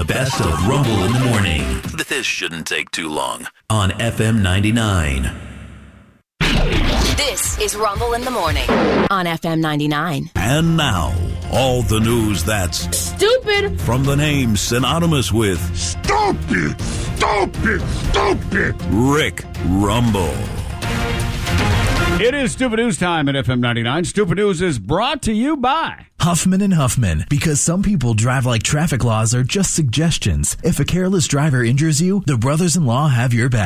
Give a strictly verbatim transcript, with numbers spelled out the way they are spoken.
the best of Rumble in the Morning. This shouldn't take too long. On F M ninety-nine. This is Rumble in the Morning on F M ninety-nine. And now, all the news that's stupid from the name synonymous with stupid, stupid, stupid. Rick Rumble. It is Stupid News time at F M ninety-nine. Stupid News is brought to you by Huffman and Huffman, because some people drive like traffic laws are just suggestions. If a careless driver injures you, the brothers-in-law have your back.